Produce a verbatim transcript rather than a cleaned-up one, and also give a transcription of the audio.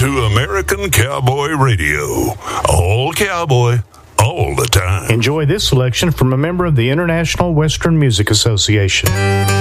to American Cowboy Radio. All cowboy, all the time. Enjoy this selection from a member of the International Western Music Association.